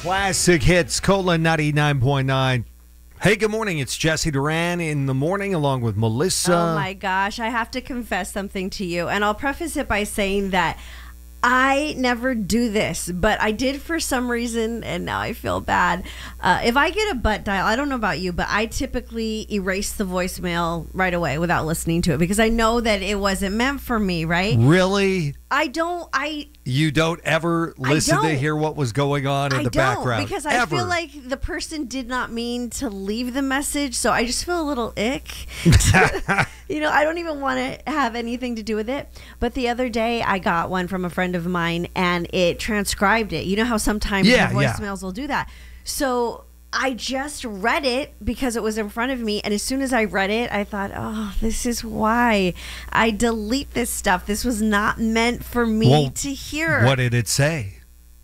Classic hits, Colon 99.9. Hey, good morning. It's Jesse Duran in the morning along with Melissa. Oh my gosh, I have to confess something to you. And I'll preface it by saying that I never do this, but I did for some reason, and now I feel bad. If I get a butt dial, I don't know about you, but I typically erase the voicemail right away without listening to it because I know that it wasn't meant for me, right? Really? You don't ever listen to hear what was going on in the background? Because I feel like the person did not mean to leave the message, so I just feel a little ick. I don't even want to have anything to do with it. But the other day, I got one from a friend of mine, and it transcribed it. You know how sometimes the voicemails will do that. So I just read it because it was in front of me, and as soon as I read it, I thought, oh, this is why I delete this stuff. This was not meant for me to hear. What did it say?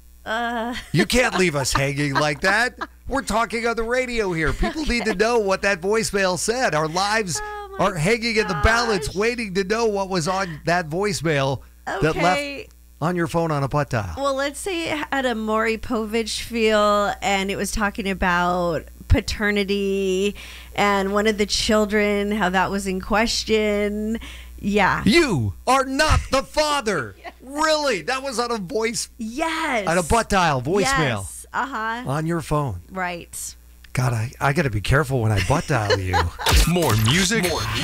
You can't leave us hanging like that. We're talking on the radio here. People need to know what that voicemail said. Our lives are hanging in the balance, waiting to know what was on that voicemail that left on your phone on a butt dial. Well, let's say it had a Maury Povich feel, and it was talking about paternity and one of the children, how that was in question. Yeah. You are not the father. Yes. Really? That was on a voice? Yes. On a butt dial voicemail? Yes. Uh-huh. On your phone? Right. God, I got to be careful when I butt dial you. More music,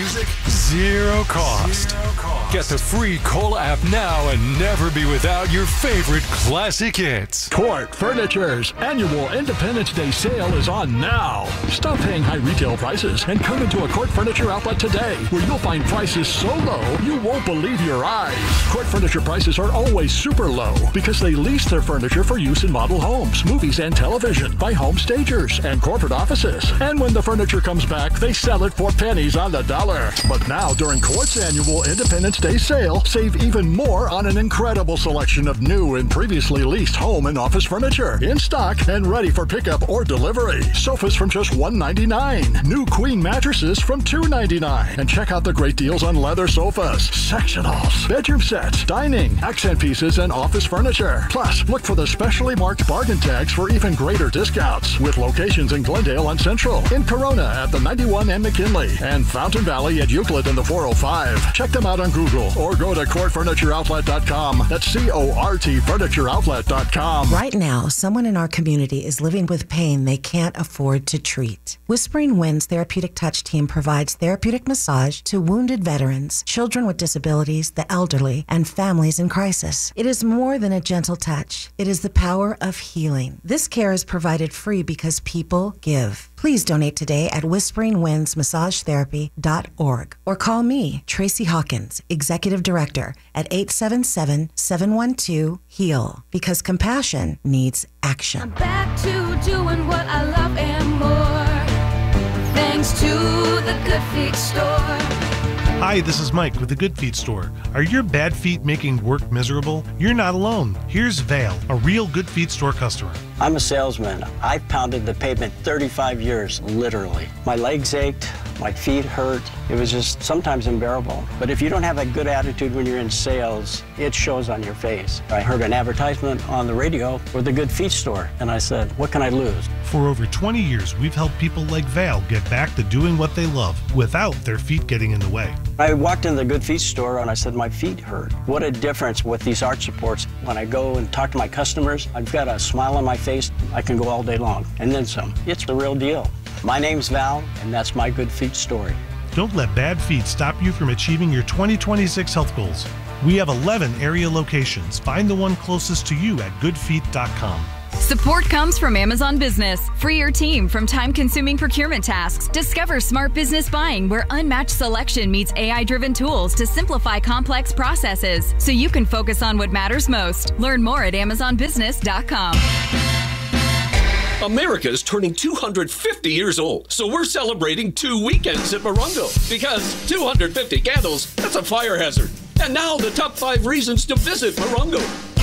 zero cost. Get the free Cola app now and never be without your favorite classic hits. Court Furniture's annual Independence Day sale is on now. Stop paying high retail prices and come into a Court Furniture outlet today where you'll find prices so low you won't believe your eyes. Court Furniture prices are always super low because they lease their furniture for use in model homes, movies, and television by home stagers and corporate offices. And when the furniture comes back, they sell it for pennies on the dollar. But now, during Court's annual Independence Day sale, save even more on an incredible selection of new and previously leased home and office furniture in stock and ready for pickup or delivery. Sofas from just $199. New queen mattresses from $299. And check out the great deals on leather sofas, sectionals, bedroom sets, dining, accent pieces, and office furniture. Plus, look for the specially marked bargain tags for even greater discounts with locations in Glendale on Central, in Corona at the 91 and McKinley, and Fountain Valley at Euclid and the 405. Check them out on Google or go to CourtFurnitureOutlet.com. That's CORT FurnitureOutlet.com. Right now, someone in our community is living with pain they can't afford to treat. Whispering Winds Therapeutic Touch Team provides therapeutic massage to wounded veterans, children with disabilities, the elderly, and families in crisis. It is more than a gentle touch. It is the power of healing. This care is provided free because people give. Please donate today at WhisperingWindsMassageTherapy.org or call me, Tracy Hawkins, Executive Director, at 877-712-HEAL, because compassion needs action. I'm back to doing what I love and more, thanks to the Good Feet Store. Hi, this is Mike with the Good Feet Store. Are your bad feet making work miserable? You're not alone. Here's Vale, a real Good Feet Store customer. I'm a salesman. I've pounded the pavement 35 years, literally. My legs ached, my feet hurt. It was just sometimes unbearable. But if you don't have a good attitude when you're in sales, it shows on your face. I heard an advertisement on the radio for the Good Feet Store, and I said, what can I lose? For over 20 years, we've helped people like Val get back to doing what they love without their feet getting in the way. I walked in the Good Feet Store and I said, my feet hurt. What a difference with these arch supports. When I go and talk to my customers, I've got a smile on my face. I can go all day long, and then some. It's the real deal. My name's Val, and that's my Good Feet story. Don't let bad feet stop you from achieving your 2026 health goals. We have 11 area locations. Find the one closest to you at goodfeet.com. Support comes from Amazon Business. Free your team from time-consuming procurement tasks. Discover smart business buying where unmatched selection meets AI-driven tools to simplify complex processes so you can focus on what matters most. Learn more at amazonbusiness.com. America's turning 250 years old, so we're celebrating 2 weekends at Morongo because 250 candles, that's a fire hazard. And now the top 5 reasons to visit Morongo.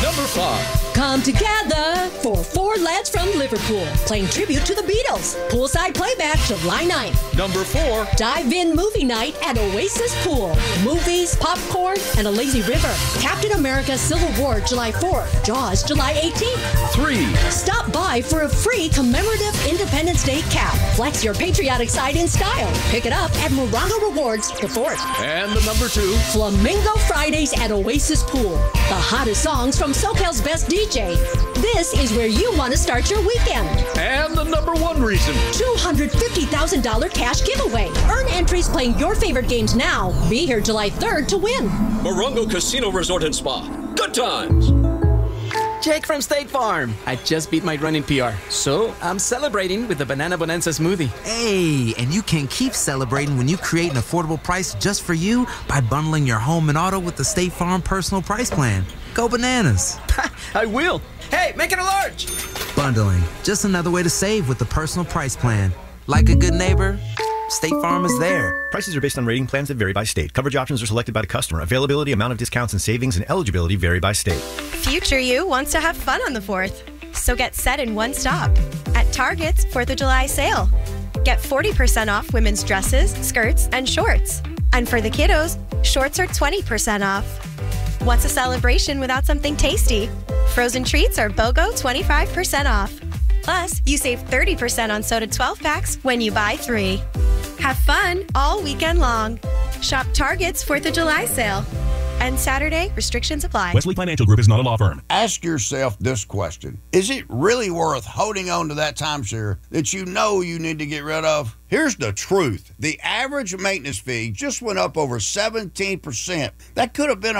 Number 5. Come together for 4 lads from Liverpool, playing tribute to the Beatles. Poolside playback July 9th. Number 4. Dive-in movie night at Oasis Pool. Movies, popcorn, and a lazy river. Captain America Civil War July 4th. Jaws July 18th. 3. Stop by for a free commemorative Independence Day cap. Flex your patriotic side in style. Pick it up at Morongo Rewards the 4th. And the number 2. Flamingo Fridays at Oasis Pool. The hottest songs from SoCal's best DJ. This is where you want to start your weekend. And the number 1 reason. $250,000 cash giveaway. Earn entries playing your favorite games now. Be here July 3rd to win. Morongo Casino Resort and Spa. Good times. Jake from State Farm. I just beat my running PR, so I'm celebrating with the Banana Bonanza smoothie. Hey, and you can keep celebrating when you create an affordable price just for you by bundling your home and auto with the State Farm Personal Price Plan. Go bananas. I will. Hey, make it a large. Bundling, just another way to save with the Personal Price Plan. Like a good neighbor, State Farm is there. Prices are based on rating plans that vary by state. Coverage options are selected by the customer. Availability, amount of discounts and savings, and eligibility vary by state. Future you wants to have fun on the 4th. So get set in one stop. At Target's 4th of July sale. Get 40% off women's dresses, skirts, and shorts. And for the kiddos, shorts are 20% off. What's a celebration without something tasty? Frozen treats are BOGO 25% off. Plus, you save 30% on soda 12 packs when you buy 3. Have fun all weekend long. Shop Target's 4th of July sale. And Saturday, restrictions apply. Wesley Financial Group is not a law firm. Ask yourself this question. Is it really worth holding on to that timeshare that you know you need to get rid of? Here's the truth. The average maintenance fee just went up over 17%. That could have been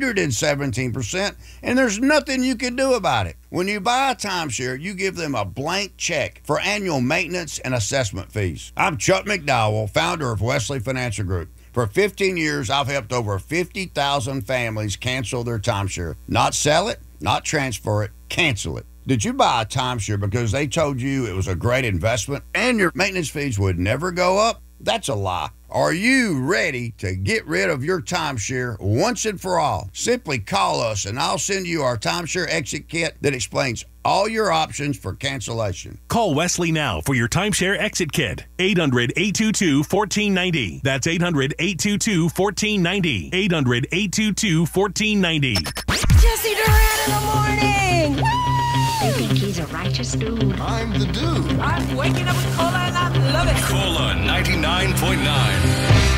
117%, and there's nothing you can do about it. When you buy a timeshare, you give them a blank check for annual maintenance and assessment fees. I'm Chuck McDowell, founder of Wesley Financial Group. For 15 years, I've helped over 50,000 families cancel their timeshare. Not sell it, not transfer it, cancel it. Did you buy a timeshare because they told you it was a great investment and your maintenance fees would never go up? That's a lie. Are you ready to get rid of your timeshare once and for all? Simply call us and I'll send you our timeshare exit kit that explains all your options for cancellation. Call Wesley now for your timeshare exit kit. 800-822-1490. That's 800-822-1490. 800-822-1490. Jesse Duran in the morning. They think he's a righteous dude. I'm the dude. I'm waking up with cola and I love it. Cola 99.9.